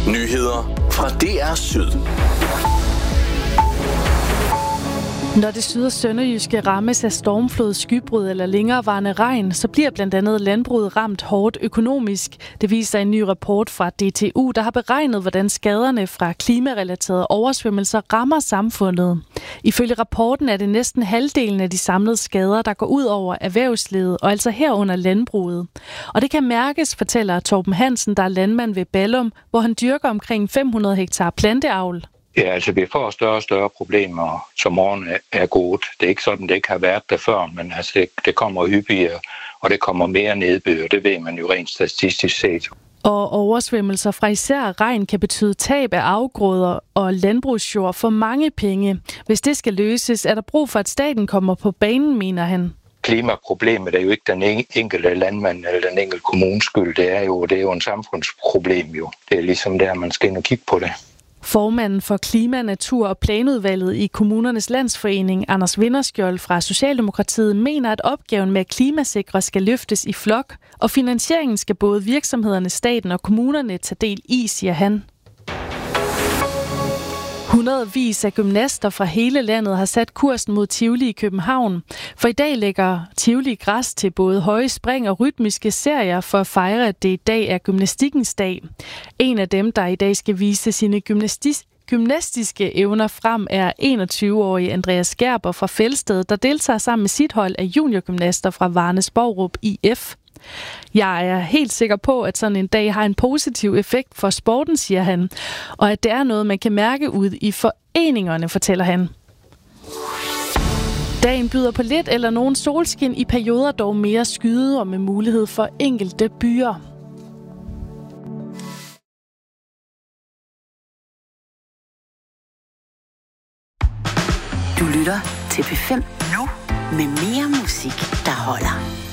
Nyheder fra DR Syd. Når det syd- og sønderjyske rammes af stormflod, skybrud eller længerevarende regn, så bliver blandt andet landbruget ramt hårdt økonomisk. Det viser en ny rapport fra DTU, der har beregnet, hvordan skaderne fra klimarelaterede oversvømmelser rammer samfundet. Ifølge rapporten er det næsten halvdelen af de samlede skader, der går ud over erhvervslivet, og altså herunder landbruget. Og det kan mærkes, fortæller Torben Hansen, der er landmand ved Ballum, hvor han dyrker omkring 500 hektar planteavl. Ja, altså vi får større og større problemer, som årene er gået. Det er ikke sådan, det ikke har været der før, men altså, det kommer hyppigere, og det kommer mere nedbør. Det ved man jo rent statistisk set. Og oversvømmelser fra især regn kan betyde tab af afgrøder og landbrugsjord for mange penge. Hvis det skal løses, er der brug for, at staten kommer på banen, mener han. Klimaproblemet er jo ikke den enkelte landmand eller den enkelte kommunes skyld. Det er jo en samfundsproblem jo. Det er ligesom der, man skal ind og kigge på det. Formanden for Klima-, Natur- og Planudvalget i Kommunernes Landsforening, Anders Vinderskjold fra Socialdemokratiet, mener, at opgaven med at klimasikre skal løftes i flok, og finansieringen skal både virksomhederne, staten og kommunerne tage del i, siger han. Hundredvis af gymnaster fra hele landet har sat kursen mod Tivoli i København. For i dag lægger Tivoli græs til både høje spring og rytmiske serier for at fejre, at det i dag er gymnastikkens dag. En af dem, der i dag skal vise sine gymnastiske evner frem, er 21-årige Andreas Gerber fra Felsted, der deltager sammen med sit hold af juniorgymnaster fra Varnes-Borup IF. Jeg er helt sikker på, at sådan en dag har en positiv effekt for sporten, siger han, og at det er noget, man kan mærke ud i foreningerne, fortæller han. Dagen byder på lidt eller nogen solskin, i perioder dog mere skyde og med mulighed for enkelte byer. Du lytter til P5 nu med mere musik, der holder.